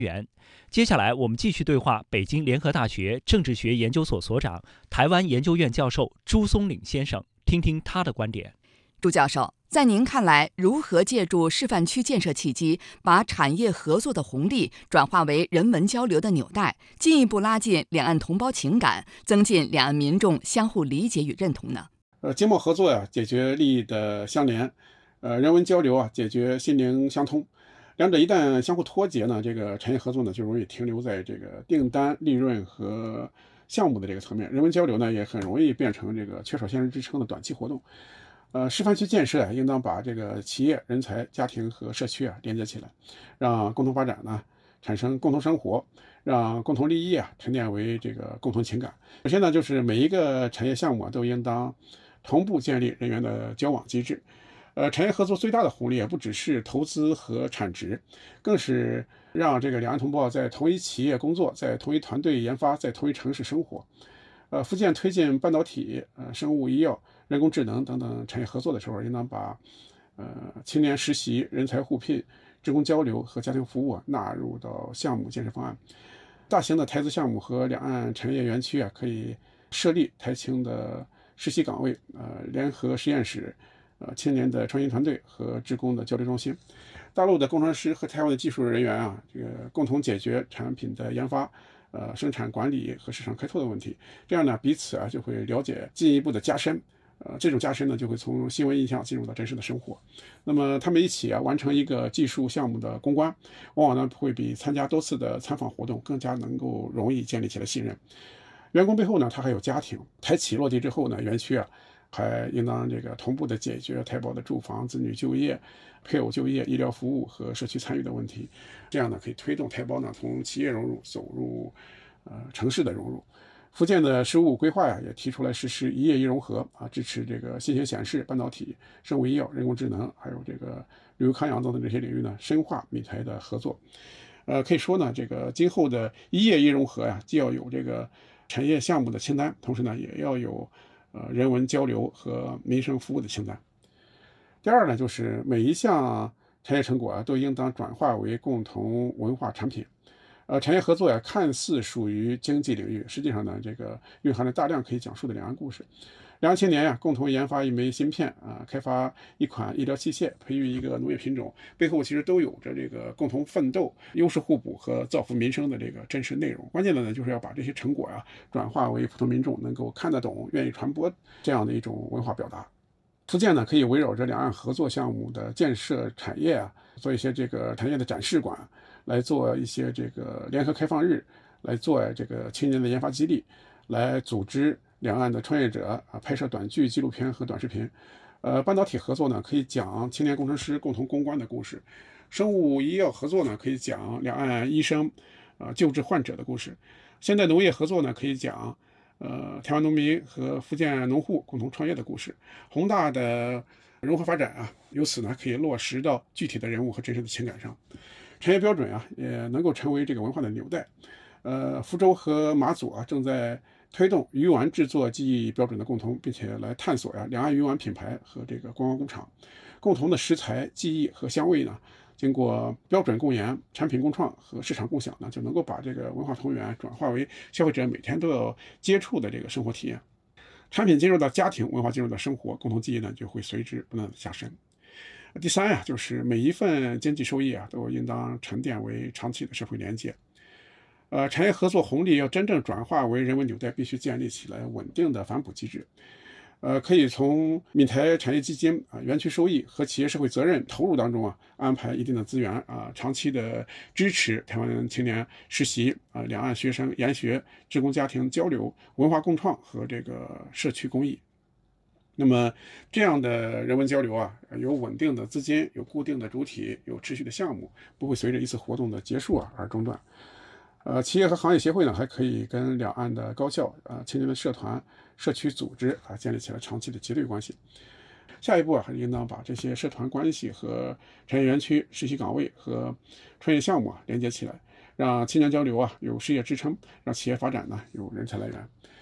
接下来我们继续对话北京联合大学政治学研究所所长、台湾研究院教授朱松岭先生，听听他的观点。 朱教授，在您看来，如何借助示范区建设契机，把产业合作的红利转化为人文交流的纽带，进一步拉近两岸同胞情感，增进两岸民众相互理解与认同呢？ 经贸合作解决利益的相连，人文交流解决心灵相通。两者一旦相互脱节呢，这个产业合作呢就容易停留在这个订单、利润和项目的这个层面，人文交流呢也很容易变成这个缺少现实支撑的短期活动。示范区建设应当把这个企业、人才、家庭和社区连接起来，让共同发展呢产生共同生活，让共同利益沉淀为这个共同情感。首先呢，就是每一个产业项目都应当同步建立人员的交往机制。产业合作最大的红利不只是投资和产值，更是让这个两岸同胞在同一企业工作，在同一团队研发，在同一城市生活。福建推进半导体、生物医药、人工智能等等产业合作的时候，应当把青年实习、人才互聘、职工交流和家庭服务纳入到项目建设方案。大型的台资项目和两岸产业园区可以设立台青的实习岗位，联合实验室。青年的创新团队和职工的交流中心，大陆的工程师和台湾的技术人员这个共同解决产品的研发、生产管理和市场开拓的问题。这样呢，彼此就会了解，进一步的加深。这种加深呢，就会从新闻印象进入到真实的生活。那么他们一起完成一个技术项目的攻关，往往呢会比参加多次的参访活动更加能够容易建立起来信任。员工背后呢，他还有家庭。台企落地之后呢，园区还应当这个同步的解决台胞的住房、子女就业、配偶就业、医疗服务和社区参与的问题。这样呢，可以推动台胞呢从企业融入走入城市的融入。福建的15五规划也提出来实施一业一融合支持这个新型显示、半导体、生物医药、人工智能，还有这个旅游康养等等这些领域呢，深化美台的合作。可以说呢，这个今后的一业一融合既要有这个产业项目的清单，同时呢，也要有人文交流和民生服务的清单。第二呢，就是每一项产业成果都应当转化为共同文化产品。产业合作看似属于经济领域，实际上呢，这个蕴含了大量可以讲述的两岸故事。两岸青年共同研发一枚芯片开发一款医疗器械，培育一个农业品种，背后其实都有着这个共同奋斗、优势互补和造福民生的这个真实内容。关键的呢，就是要把这些成果转化为普通民众能够看得懂、愿意传播这样的一种文化表达。福建呢，可以围绕着两岸合作项目的建设产业做一些这个产业的展示馆，来做一些这个联合开放日，来做这个青年的研发基地，来组织两岸的创业者拍摄短剧、纪录片和短视频。半导体合作呢，可以讲青年工程师共同攻关的故事；生物医药合作呢，可以讲两岸医生救治患者的故事；现代农业合作呢，可以讲台湾农民和福建农户共同创业的故事。宏大的融合发展由此呢可以落实到具体的人物和真实的情感上。产业标准也能够成为这个文化的纽带。福州和马祖正在推动鱼丸制作技艺标准的共同，并且来探索两岸鱼丸品牌和这个观光工厂共同的食材、技艺和香味呢，经过标准共研、产品共创和市场共享呢，就能够把这个文化同源转化为消费者每天都要接触的这个生活体验。产品进入到家庭，文化进入到生活，共同记忆呢就会随之不断的加深。第三就是每一份经济收益都应当沉淀为长期的社会连接。产业合作红利要真正转化为人文纽带，必须建立起来稳定的反哺机制。可以从闽台产业基金园区收益和企业社会责任投入当中安排一定的资源长期的支持台湾青年实习两岸学生研学、职工家庭交流、文化共创和这个社区公益。那么这样的人文交流有稳定的资金，有固定的主体，有持续的项目，不会随着一次活动的结束而中断。企业和行业协会呢，还可以跟两岸的高校、青年的社团、社区组织建立起来长期的结对关系。下一步还是应当把这些社团关系和产业园区、实习岗位和创业项目连接起来，让青年交流有事业支撑，让企业发展呢有人才来源。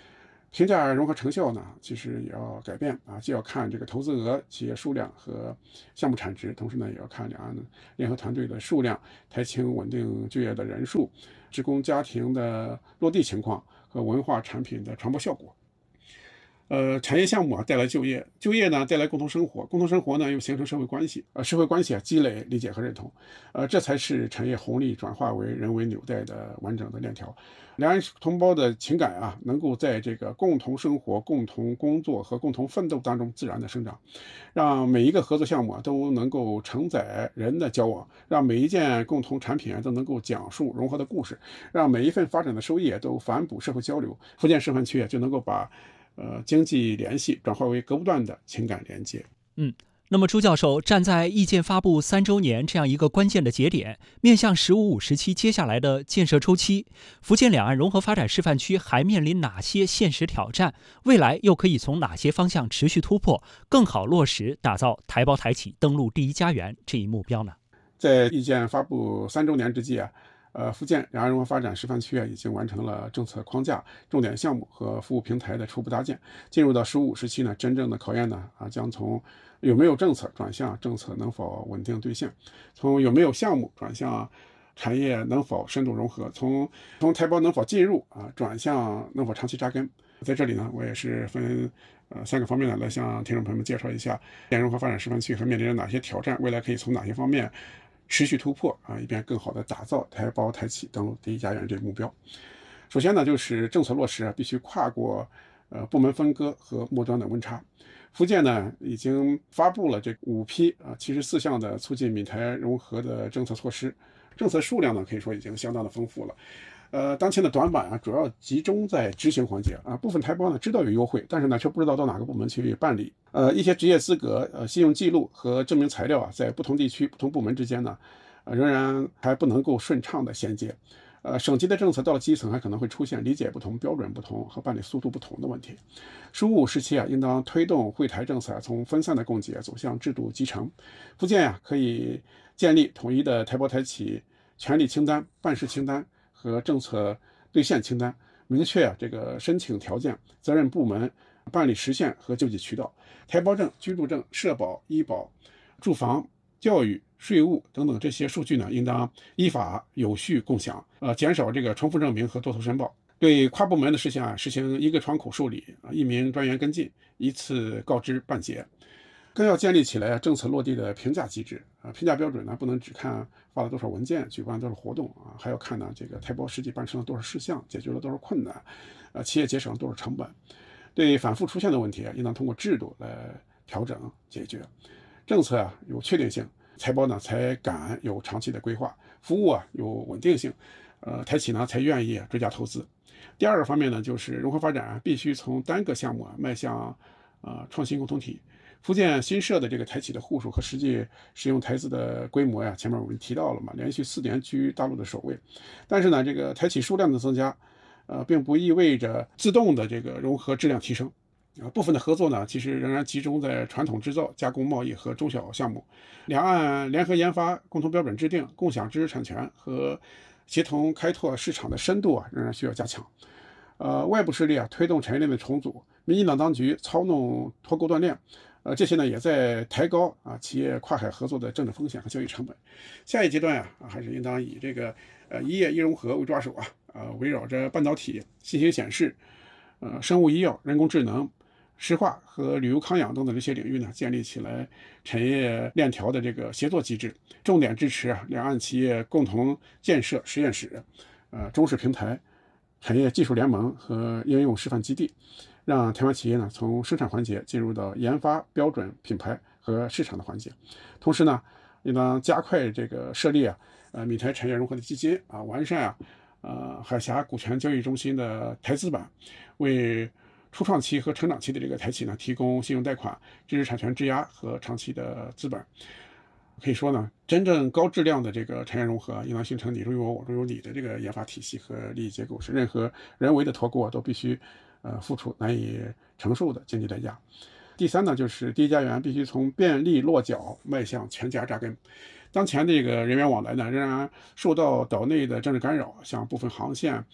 评价融合成效呢，其实也要改变啊，既要看这个投资额、企业数量和项目产值，同时呢，也要看两岸联合团队的数量、台青稳定就业的人数、职工家庭的落地情况和文化产品的传播效果。产业项目啊带来就业，就业呢带来共同生活，共同生活呢又形成社会关系，社会关系啊积累理解和认同，这才是产业红利转化为人为纽带的完整的链条。两岸同胞的情感啊，能够在这个共同生活、共同工作和共同奋斗当中自然的生长，让每一个合作项目啊都能够承载人的交往，让每一件共同产品啊都能够讲述融合的故事，让每一份发展的收益都反哺社会交流。福建示范区就能够把经济联系转化为隔不断的情感连接。 那么朱教授站在意见发布3周年这样一个关键的节点，面向“15+5”时期接下来的建设周期，福建两岸融合发展示范区还面临哪些现实挑战？未来又可以从哪些方向持续突破，更好落实打造台胞台企登陆第一家园这一目标呢？ 在意见发布3周年之际啊，福建两岸融合发展示范区已经完成了政策框架、重点项目和服务平台的初步搭建。进入到15+5时期呢，真正的考验呢将从有没有政策转向政策能否稳定兑现，从有没有项目转向产业能否深度融合，从台胞能否进入转向能否长期扎根。在这里呢，我也是分3个方面来向听众朋友们介绍一下两岸融合发展示范区和面临着哪些挑战，未来可以从哪些方面持续突破以便更好的打造台胞台企登陆第一家园这个目标。首先呢，就是政策落实必须跨过部门分割和末端的温差。福建呢已经发布了这5批74项的促进闽台融合的政策措施，政策数量呢可以说已经相当的丰富了。当前的短板主要集中在执行环节部分台胞呢知道有优惠，但是呢却不知道到哪个部门去办理。一些职业资格、信用记录和证明材料在不同地区、不同部门之间呢，仍然还不能够顺畅的衔接。省级的政策到了基层还可能会出现理解不同、标准不同和办理速度不同的问题。15+5时期应当推动惠台政策从分散的供给走向制度集成。福建可以建立统一的台胞台企权利清单、办事清单和政策兑现清单，明确这个申请条件、责任部门、办理时限和救济渠道。台胞证、居住证、社保、医保、住房、教育、税务等等这些数据呢，应当依法有序共享，减少这个重复证明和多头申报。对跨部门的事项实行一个窗口受理，一名专员跟进，一次告知办结。更要建立起来政策落地的评价机制评价标准呢，不能只看发了多少文件、举办多少活动还要看呢这个台胞实际办成了多少事项、解决了多少困难，企业节省了多少成本。对反复出现的问题应当通过制度来调整解决。政策有确定性，台胞呢才敢有长期的规划，服务有稳定性，台企呢才愿意追加投资。第二个方面呢，就是融合发展必须从单个项目迈向创新共同体。福建新设的这个台企的户数和实际使用台资的规模前面我们提到了嘛，连续4年居于大陆的首位。但是呢，这个台企数量的增加，并不意味着自动的这个融合质量提升。部分的合作呢，其实仍然集中在传统制造、加工贸易和中小项目。两岸联合研发、共同标准制定、共享知识产权和协同开拓市场的深度仍然需要加强。外部势力推动产业链的重组，民进党当局操弄脱钩断链，这些呢也在抬高企业跨海合作的政治风险和交易成本。下一阶段还是应当以这个一业一融合为抓手围绕着半导体、信息显示、生物医药、人工智能、石化和旅游康养等等这些领域呢，建立起来产业链条的这个协作机制，重点支持两岸企业共同建设实验室、中式平台、产业技术联盟和应用示范基地，让台湾企业呢从生产环节进入到研发、标准、品牌和市场的环节。同时呢，应当加快这个设立闽台产业融合的基金完善海峡股权交易中心的台资版，为初创期和成长期的这个台企呢提供信用贷款、知识产权质押和长期的资本。可以说呢，真正高质量的这个产业融合应当形成你中有我，我中有你的这个研发体系和利益结构，是任何人为的脱钩都必须付出难以承受的经济代价。第三呢，就是第一家园必须从便利落脚迈向全家扎根。当前这个人员往来呢，仍然受到岛内的政治干扰，像部分航线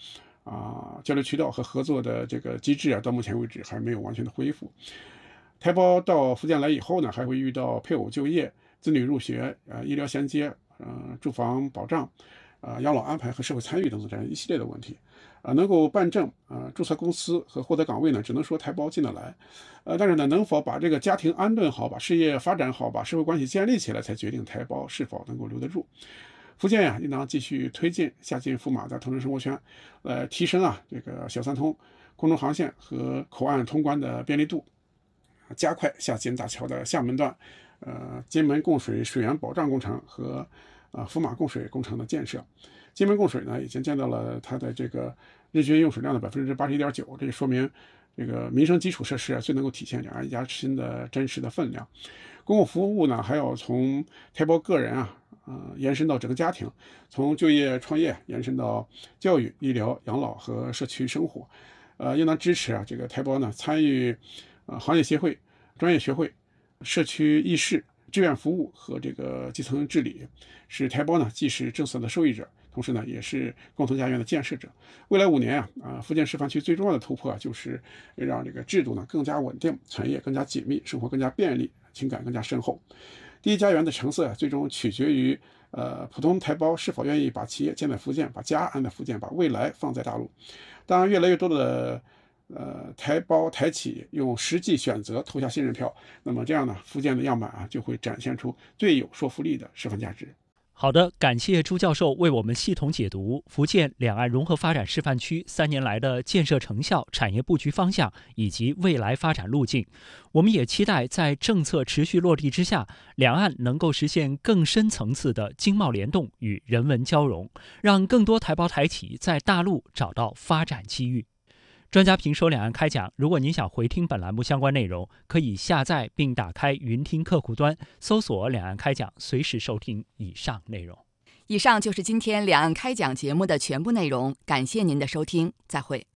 交流渠道和合作的这个机制啊，到目前为止还没有完全的恢复。台胞到福建来以后呢，还会遇到配偶就业、子女入学、医疗衔接、住房保障、养老安排和社会参与等等这样一系列的问题。能够办证、注册公司和获得岗位呢，只能说台胞进得来。但是呢，能否把这个家庭安顿好，把事业发展好，把社会关系建立起来，才决定台胞是否能够留得住。福建呀，应当继续推进下进赴马的同城生活圈，提升这个小三通空中航线和口岸通关的便利度，加快下金大桥的厦门段、金门供水水源保障工程和福马供水工程的建设。金门供水呢，已经见到了它的这个日均用水量的81.9%，这就说明这个民生基础设施最能够体现两岸一家亲的真实的分量。公共服务呢，还要从台胞个人延伸到整个家庭，从就业创业延伸到教育、医疗、养老和社区生活。应当支持这个台胞呢参与行业协会、专业学会、社区议事、志愿服务和这个基层治理，使台胞呢既是政策的受益者，同时呢也是共同家园的建设者。未来5年福建示范区最重要的突破就是让这个制度呢更加稳定，产业更加紧密，生活更加便利，情感更加深厚。第一家园的成色最终取决于普通台胞是否愿意把企业建在福建，把家安在福建，把未来放在大陆。当越来越多的台胞台企用实际选择投下信任票，那么这样呢，福建的样板就会展现出最有说服力的示范价值。 好的，感谢朱教授为我们系统解读福建两岸融合发展示范区3年来的建设成效、产业布局方向以及未来发展路径。我们也期待在政策持续落地之下，两岸能够实现更深层次的经贸联动与人文交融，让更多台胞台企在大陆找到发展机遇。专家评说两岸开讲，如果您想回听本栏目相关内容，可以下载并打开云听客户端，搜索两岸开讲，随时收听以上内容。 以上就是今天两岸开讲节目的全部内容，感谢您的收听，再会。